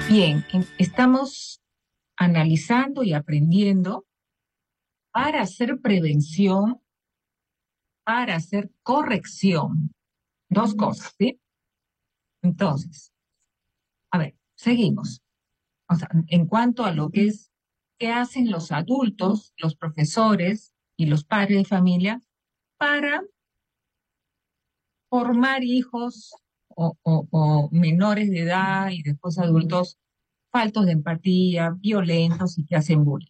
Bien, estamos analizando y aprendiendo para hacer prevención, para hacer corrección. Dos cosas, ¿sí? Entonces, a ver, seguimos. O sea, en cuanto a lo que es, ¿qué hacen los adultos, los profesores y los padres de familia para formar hijos o menores de edad y después adultos faltos de empatía, violentos y que hacen bullying?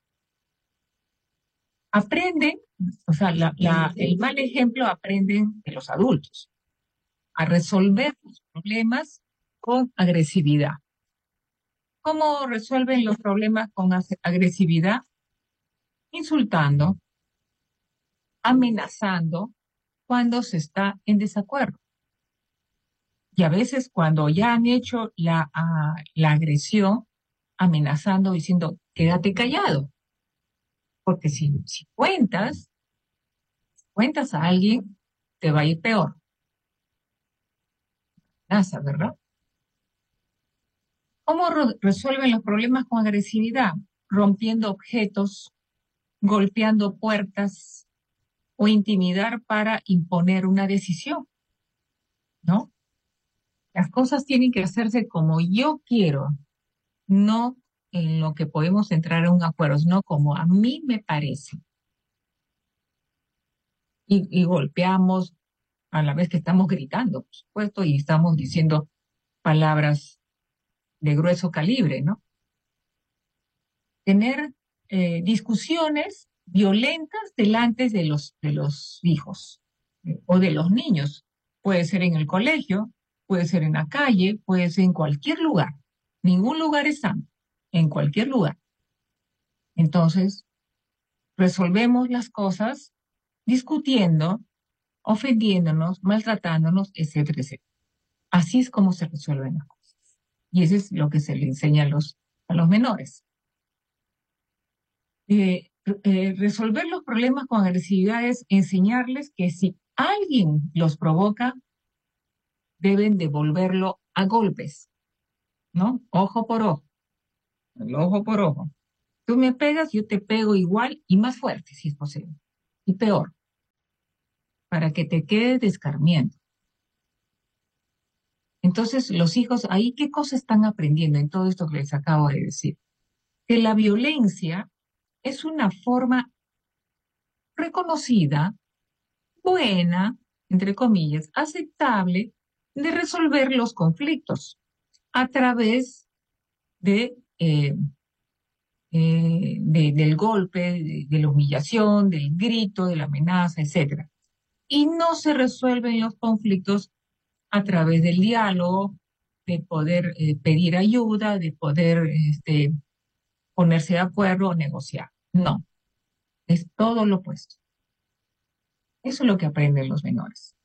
Aprenden, o sea, el mal ejemplo aprenden de los adultos a resolver los problemas con agresividad. ¿Cómo resuelven los problemas con agresividad? Insultando, amenazando cuando se está en desacuerdo. Y a veces cuando ya han hecho la agresión, amenazando, diciendo, quédate callado, porque si cuentas a alguien, te va a ir peor. Amenaza, ¿verdad? ¿Cómo resuelven los problemas con agresividad? Rompiendo objetos, golpeando puertas o intimidar para imponer una decisión, ¿no? Las cosas tienen que hacerse como yo quiero, no en lo que podemos entrar a un acuerdo, sino como a mí me parece. Y golpeamos a la vez que estamos gritando, por supuesto, y estamos diciendo palabras de grueso calibre, ¿no? Tener discusiones violentas delante de los hijos o de los niños. Puede ser en el colegio, puede ser en la calle, puede ser en cualquier lugar. Ningún lugar es santo, en cualquier lugar. Entonces, resolvemos las cosas discutiendo, ofendiéndonos, maltratándonos, etcétera, etcétera. Así es como se resuelven las cosas. Y eso es lo que se le enseña a los menores. Resolver los problemas con agresividad es enseñarles que si alguien los provoca, deben devolverlo a golpes, ¿no? Ojo por ojo, el ojo por ojo. Tú me pegas, yo te pego igual y más fuerte, si es posible. Y peor, para que te quede descarmiento. Entonces, los hijos, ahí, ¿qué cosa están aprendiendo en todo esto que les acabo de decir? Que la violencia es una forma reconocida, buena, entre comillas, aceptable de resolver los conflictos a través del golpe, de la humillación, del grito, de la amenaza, etcétera. Y no se resuelven los conflictos a través del diálogo, de poder pedir ayuda, de poder ponerse de acuerdo o negociar. No, es todo lo opuesto. Eso es lo que aprenden los menores.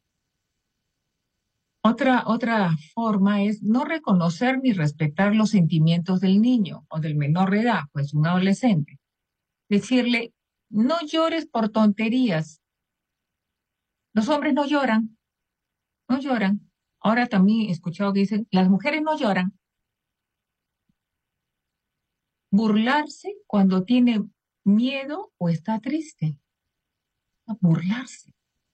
Otra forma es no reconocer ni respetar los sentimientos del niño o del menor de edad, pues un adolescente. Decirle, no llores por tonterías. Los hombres no lloran, no lloran. Ahora también he escuchado que dicen, las mujeres no lloran. Burlarse cuando tiene miedo o está triste. Burlarse,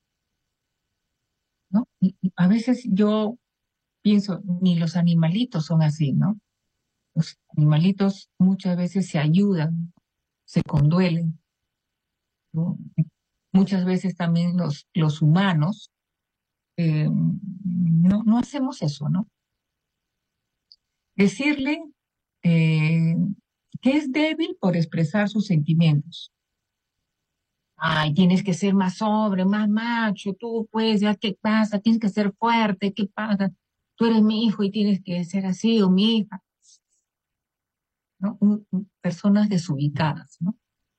¿no? Y a veces yo pienso, ni los animalitos son así, ¿no? Los animalitos muchas veces se ayudan, se conduelen, ¿no? Muchas veces también los humanos no hacemos eso, ¿no? Decirle eh, que es débil por expresar sus sentimientos. Ay, tienes que ser más hombre, más macho, tú pues, ya qué pasa, tienes que ser fuerte, ¿qué pasa? Tú eres mi hijo y tienes que ser así, o mi hija, ¿no? Personas desubicadas, ¿no?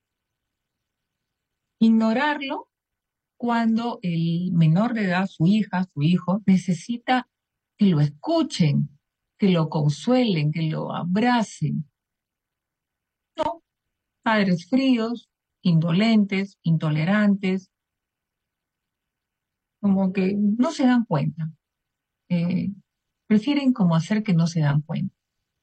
Ignorarlo cuando el menor de edad, su hija, su hijo, necesita que lo escuchen, que lo consuelen, que lo abracen. No, padres fríos, indolentes, intolerantes, como que no se dan cuenta. Eh, Prefieren como hacer que no se dan cuenta.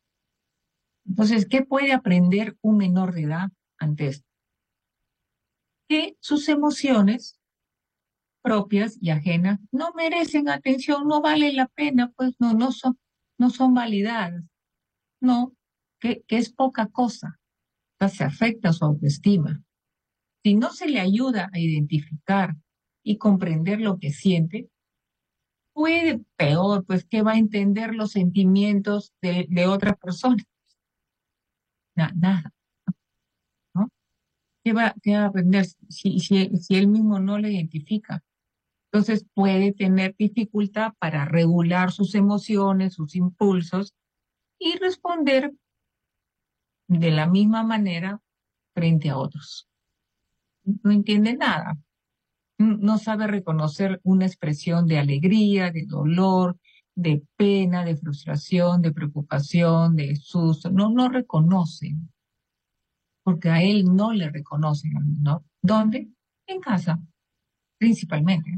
Entonces, ¿qué puede aprender un menor de edad ante esto? Que sus emociones propias y ajenas no merecen atención, no vale la pena, pues no son validadas, no, que es poca cosa, o sea, se afecta su autoestima. Si no se le ayuda a identificar y comprender lo que siente, puede, peor, pues que va a entender los sentimientos de otra persona. Nada, ¿no? Qué va a aprender si él mismo no lo identifica? Entonces puede tener dificultad para regular sus emociones, sus impulsos y responder de la misma manera frente a otros. No entiende nada, no sabe reconocer una expresión de alegría, de dolor, de pena, de frustración, de preocupación, de susto. No reconoce, porque a él no le reconocen, ¿no? ¿Dónde? En casa, principalmente.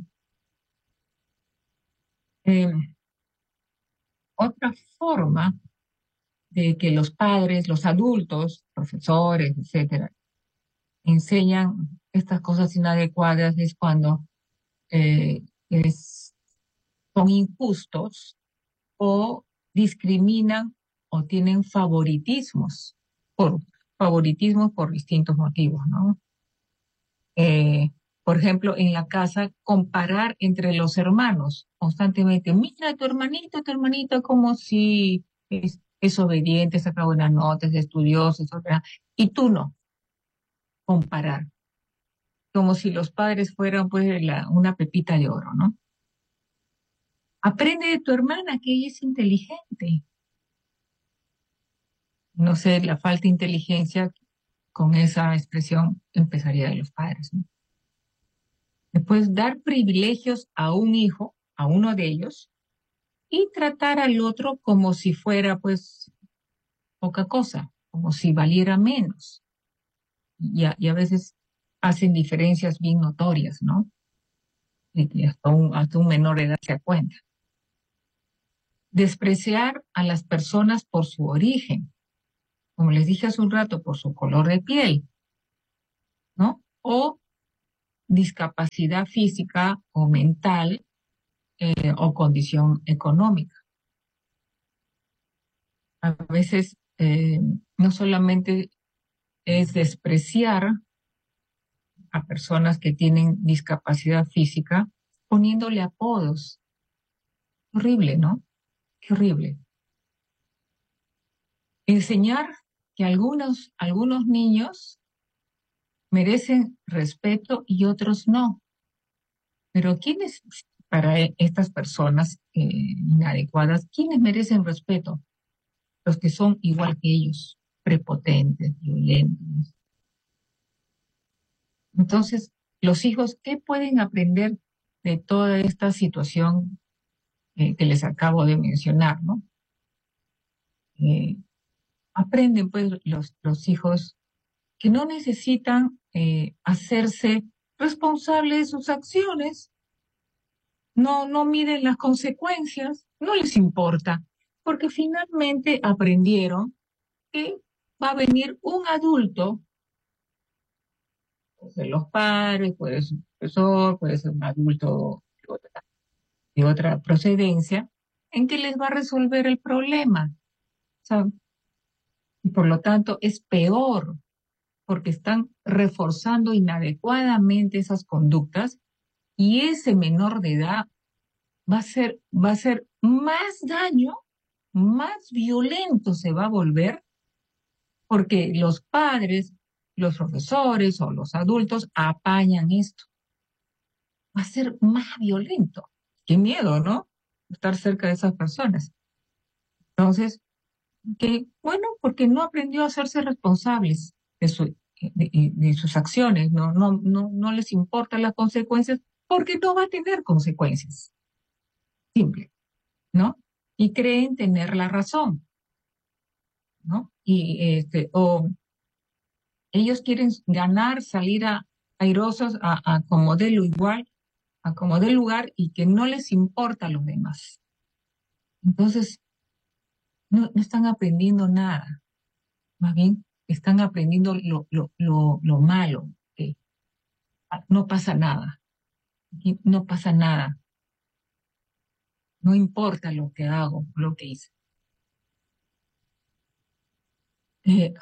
Eh, Otra forma de que los padres, los adultos, profesores, etcétera, enseñan estas cosas inadecuadas es cuando eh, es- son injustos o discriminan o tienen por favoritismos por distintos motivos, ¿no? Eh, por ejemplo, en la casa, comparar entre los hermanos constantemente. Mira, tu hermanito, como si es obediente, saca buenas notas, es estudioso, etcétera, y tú no, comparar, como si los padres fueran pues una pepita de oro, ¿no? Aprende de tu hermana que ella es inteligente. No sé, la falta de inteligencia con esa expresión empezaría de los padres, ¿no? Después, dar privilegios a un hijo, a uno de ellos, y tratar al otro como si fuera, pues, poca cosa, como si valiera menos. Y a veces hacen diferencias bien notorias, ¿no? Y que hasta un menor de edad se da cuenta. Despreciar a las personas por su origen, como les dije hace un rato, por su color de piel, ¿no? O discapacidad física o mental o condición económica. A veces no solamente es despreciar a personas que tienen discapacidad física poniéndole apodos. Horrible, ¿no? Qué horrible. Enseñar que algunos niños merecen respeto y otros no. Pero ¿quiénes, para estas personas inadecuadas, quiénes merecen respeto? Los que son igual que ellos, prepotentes, violentos. Entonces, los hijos, ¿qué pueden aprender de toda esta situación que les acabo de mencionar, ¿no? Eh, Aprenden, pues, los hijos que no necesitan hacerse responsables de sus acciones, no miden las consecuencias, no les importa, porque finalmente aprendieron que va a venir un adulto, puede ser los padres, puede ser un profesor, puede ser un adulto de otra procedencia, en que les va a resolver el problema, ¿sabe? Y por lo tanto es peor, porque están reforzando inadecuadamente esas conductas y ese menor de edad va a hacer más daño, más violento se va a volver, porque los padres, los profesores o los adultos apañan esto. Va a ser más violento. Qué miedo, ¿no? Estar cerca de esas personas. Entonces, bueno, porque no aprendió a hacerse responsables de sus acciones, no les importan las consecuencias, porque no va a tener consecuencias, simple, ¿no? Y creen tener la razón, ¿no? O ellos quieren ganar, salir airosos a como dé lo igual, a como dé lugar y que no les importa a los demás. Entonces, no están aprendiendo nada. más bien están aprendiendo lo malo, que no pasa nada, aquí no pasa nada, no importa lo que hago, lo que hice. Eh,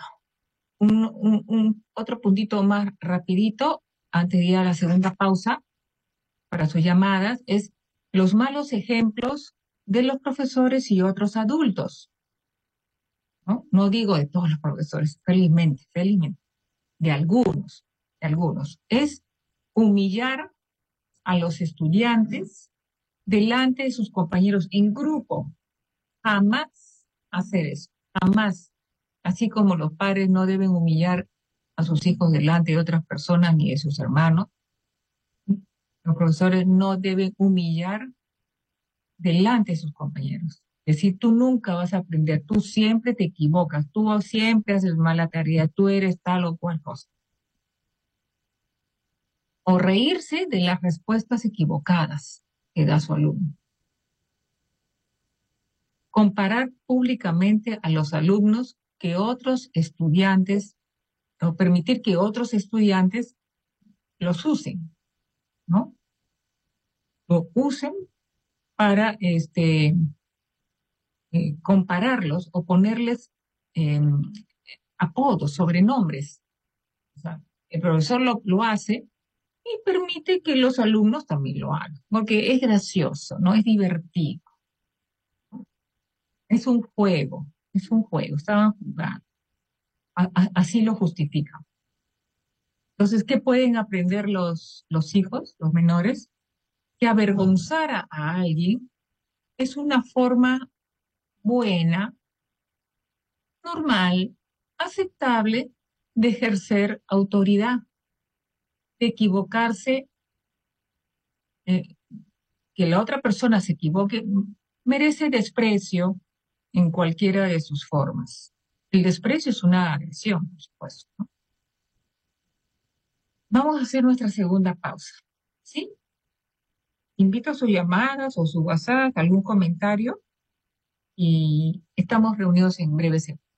otro puntito más rapidito, antes de ir a la segunda pausa para sus llamadas, es los malos ejemplos de los profesores y otros adultos, ¿no? No digo de todos los profesores, felizmente, felizmente, de algunos. Es humillar a los estudiantes delante de sus compañeros en grupo. Jamás hacer eso, jamás. Así como los padres no deben humillar a sus hijos delante de otras personas ni de sus hermanos, los profesores no deben humillar delante de sus compañeros. Es decir, tú nunca vas a aprender, tú siempre te equivocas, tú siempre haces mala tarea, tú eres tal o cual cosa. O reírse de las respuestas equivocadas que da su alumno. Comparar públicamente a los alumnos que otros estudiantes, o permitir que otros estudiantes los usen, ¿no? Lo usen para compararlos o ponerles eh, apodos, sobrenombres. O sea, el profesor lo hace y permite que los alumnos también lo hagan, porque es gracioso, ¿no? Es divertido, es un juego, estaban jugando, así lo justifican. Entonces, ¿qué pueden aprender los hijos, los menores? Que avergonzar a alguien es una forma buena, normal, aceptable de ejercer autoridad, de equivocarse, eh, que la otra persona se equivoque, merece desprecio en cualquiera de sus formas. El desprecio es una agresión, por supuesto, ¿no? Vamos a hacer nuestra segunda pausa, ¿sí? Invito a sus llamadas o su WhatsApp, algún comentario y estamos reunidos en breve.